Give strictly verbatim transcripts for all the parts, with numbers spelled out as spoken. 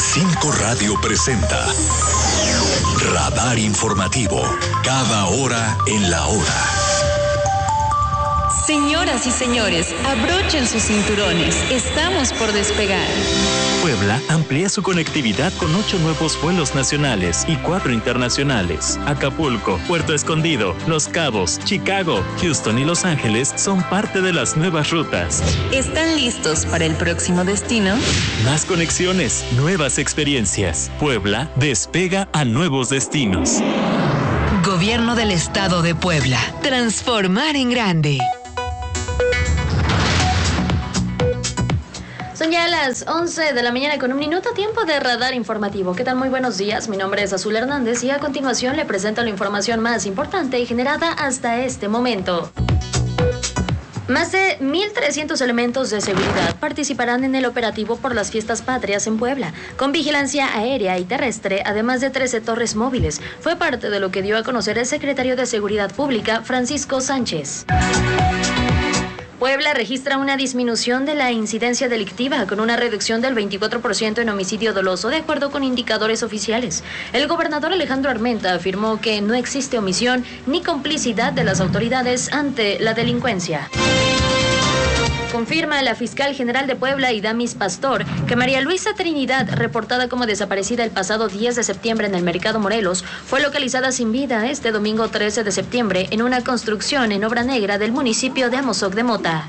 Cinco Radio presenta Radar Informativo, cada hora en la hora. Señoras y señores, abrochen sus cinturones, estamos por despegar. Puebla amplía su conectividad con ocho nuevos vuelos nacionales y cuatro internacionales. Acapulco, Puerto Escondido, Los Cabos, Chicago, Houston y Los Ángeles son parte de las nuevas rutas. ¿Están listos para el próximo destino? Más conexiones, nuevas experiencias. Puebla despega a nuevos destinos. Gobierno del Estado de Puebla. Transformar en grande. Son ya las once de la mañana con un minuto, tiempo de Radar Informativo. ¿Qué tal? Muy buenos días, mi nombre es Azul Hernández y a continuación le presento la información más importante generada hasta este momento. Más de mil trescientos elementos de seguridad participarán en el operativo por las fiestas patrias en Puebla, con vigilancia aérea y terrestre, además de trece torres móviles. Fue parte de lo que dio a conocer el secretario de Seguridad Pública, Francisco Sánchez. Puebla registra una disminución de la incidencia delictiva con una reducción del veinticuatro por ciento en homicidio doloso, de acuerdo con indicadores oficiales. El gobernador Alejandro Armenta afirmó que no existe omisión ni complicidad de las autoridades ante la delincuencia. Confirma la fiscal general de Puebla, Idamis Pastor, que María Luisa Trinidad, reportada como desaparecida el pasado diez de septiembre en el Mercado Morelos, fue localizada sin vida este domingo trece de septiembre en una construcción en obra negra del municipio de Amozoc de Mota.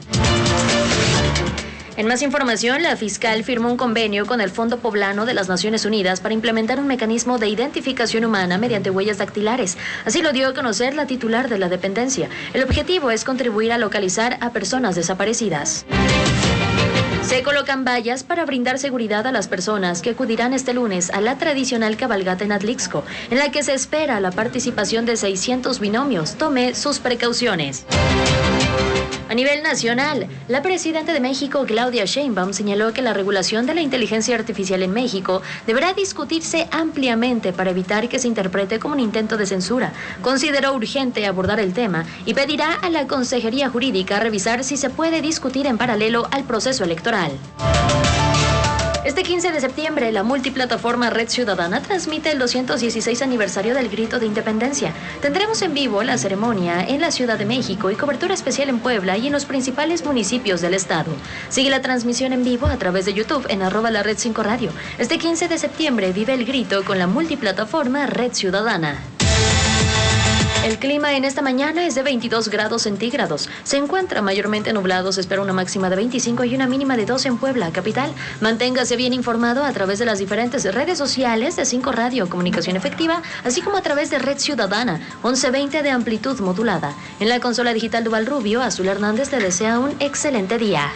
En más información, la fiscal firmó un convenio con el Fondo Poblano de las Naciones Unidas para implementar un mecanismo de identificación humana mediante huellas dactilares. Así lo dio a conocer la titular de la dependencia. El objetivo es contribuir a localizar a personas desaparecidas. Se colocan vallas para brindar seguridad a las personas que acudirán este lunes a la tradicional cabalgata en Atlixco, en la que se espera la participación de seiscientos binomios. Tome sus precauciones. A nivel nacional, la presidenta de México, Claudia Sheinbaum, señaló que la regulación de la inteligencia artificial en México deberá discutirse ampliamente para evitar que se interprete como un intento de censura. Consideró urgente abordar el tema y pedirá a la Consejería Jurídica revisar si se puede discutir en paralelo al proceso electoral. Este quince de septiembre, la multiplataforma Red Ciudadana transmite el doscientos dieciséis aniversario del Grito de Independencia. Tendremos en vivo la ceremonia en la Ciudad de México y cobertura especial en Puebla y en los principales municipios del estado. Sigue la transmisión en vivo a través de YouTube en arroba la Red cinco Radio. Este quince de septiembre vive el grito con la multiplataforma Red Ciudadana. El clima en esta mañana es de veintidós grados centígrados. Se encuentra mayormente nublado, se espera una máxima de veinticinco y una mínima de doce en Puebla, capital. Manténgase bien informado a través de las diferentes redes sociales de cinco Radio, Comunicación Efectiva, así como a través de Red Ciudadana, once veinte de amplitud modulada. En la consola digital Duval Rubio, Azul Hernández le desea un excelente día.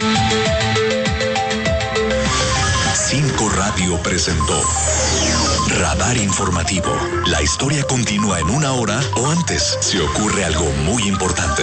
Cinco Radio presentó Radar Informativo. La historia continúa en una hora o antes si ocurre algo muy importante.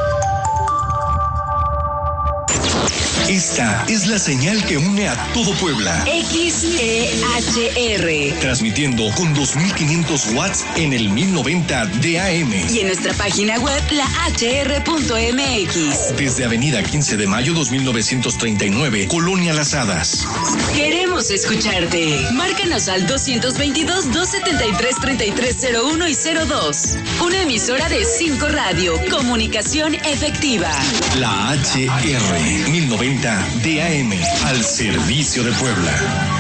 Esta es la señal que une a todo Puebla. X E H R. Transmitiendo con dos mil quinientos watts en el mil noventa de A M. Y en nuestra página web, la H R punto M X. Desde Avenida quince de mayo dos mil novecientos treinta y nueve, Colonia Las Hadas. Queremos escucharte. Márcanos al doscientos veintidós, doscientos setenta y tres, treinta y tres cero uno y cero dos. Una emisora de cinco Radio. Comunicación efectiva. La H R mil noventa de A M al servicio de Puebla.